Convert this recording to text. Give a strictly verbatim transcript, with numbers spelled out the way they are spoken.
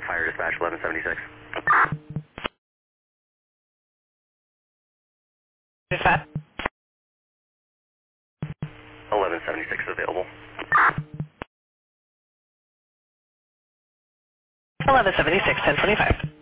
Fire dispatch eleven seventy-six. Dispatch. eleven seventy-six is available. eleven seventy-six, ten twenty-five.